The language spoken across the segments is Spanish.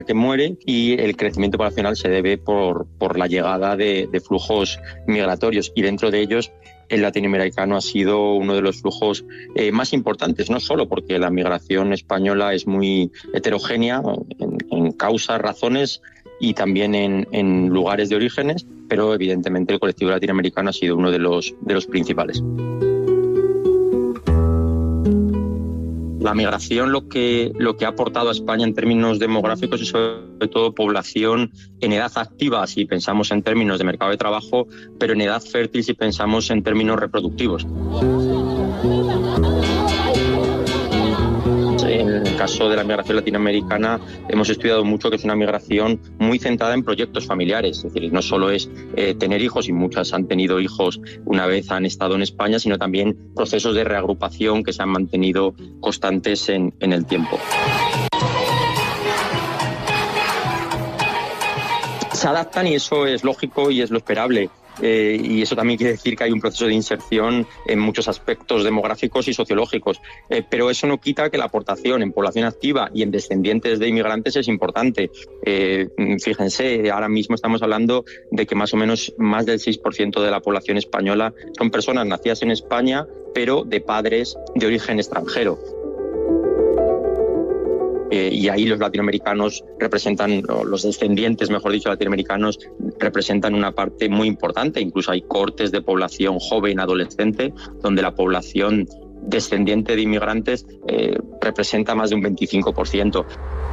que muere, y el crecimiento poblacional se debe por la llegada de flujos migratorios, y dentro de ellos el latinoamericano ha sido uno de los flujos más importantes, no solo porque la migración española es muy heterogénea en causas, razones y también en lugares de orígenes, pero evidentemente el colectivo latinoamericano ha sido uno de los principales. La migración lo que ha aportado a España en términos demográficos es sobre todo población en edad activa si pensamos en términos de mercado de trabajo, pero en edad fértil si pensamos en términos reproductivos. En el caso de la migración latinoamericana hemos estudiado mucho que es una migración muy centrada en proyectos familiares, es decir, no solo es tener hijos, y muchas han tenido hijos una vez han estado en España, sino también procesos de reagrupación que se han mantenido constantes en el tiempo. Se adaptan y eso es lógico y es lo esperable. Y eso también quiere decir que hay un proceso de inserción en muchos aspectos demográficos y sociológicos, pero eso no quita que la aportación en población activa y en descendientes de inmigrantes es importante. Fíjense, ahora mismo estamos hablando de que más o menos más del 6% de la población española son personas nacidas en España, pero de padres de origen extranjero. Y ahí los latinoamericanos representan, o los descendientes, mejor dicho, latinoamericanos, representan una parte muy importante. Incluso hay cortes de población joven, adolescente, donde la población descendiente de inmigrantes representa más de un 25%.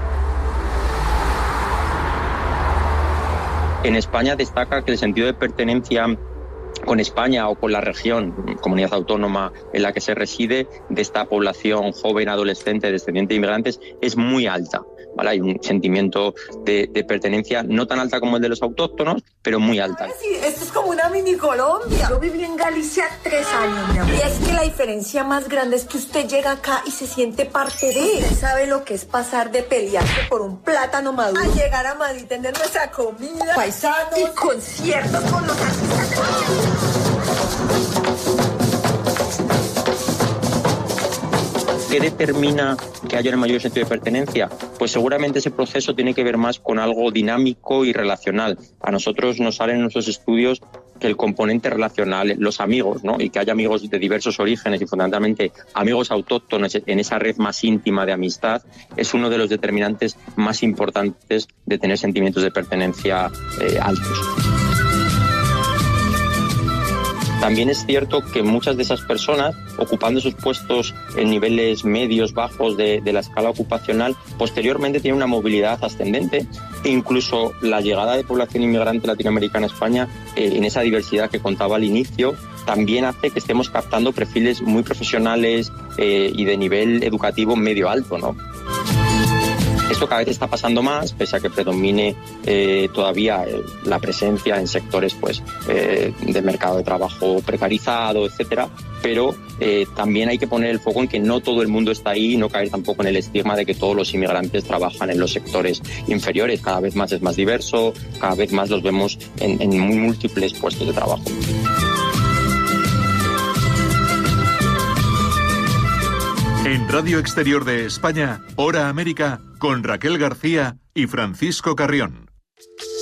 En España destaca que el sentido de pertenencia con España o con la región, comunidad autónoma en la que se reside, de esta población joven, adolescente, descendiente de inmigrantes, es muy alta, ¿vale? Hay un sentimiento de pertenencia no tan alta como el de los autóctonos, pero muy alta. Sí, esto es como una mini Colombia. Yo viví en Galicia 3 años, mi amor. Y es que la diferencia más grande es que usted llega acá y se siente parte de él. ¿Sabe lo que es pasar de pelearse por un plátano maduro a llegar a Madrid, tener nuestra comida, paisanos y conciertos con los artistas? ¿Qué determina que haya un mayor sentido de pertenencia? Pues seguramente ese proceso tiene que ver más con algo dinámico y relacional. A nosotros nos salen en nuestros estudios que el componente relacional, los amigos, ¿no? Y que haya amigos de diversos orígenes y fundamentalmente amigos autóctonos en esa red más íntima de amistad, es uno de los determinantes más importantes de tener sentimientos de pertenencia altos. También es cierto que muchas de esas personas, ocupando esos puestos en niveles medios, bajos de la escala ocupacional, posteriormente tienen una movilidad ascendente, e incluso la llegada de población inmigrante latinoamericana a España, en esa diversidad que contaba al inicio, también hace que estemos captando perfiles muy profesionales y de nivel educativo medio alto, ¿no? Esto cada vez está pasando más, pese a que predomine todavía la presencia en sectores pues, de mercado de trabajo precarizado, etcétera, pero también hay que poner el foco en que no todo el mundo está ahí y no caer tampoco en el estigma de que todos los inmigrantes trabajan en los sectores inferiores. Cada vez más es más diverso, cada vez más los vemos en muy múltiples puestos de trabajo. En Radio Exterior de España, Hora América, con Raquel García y Francisco Carrión.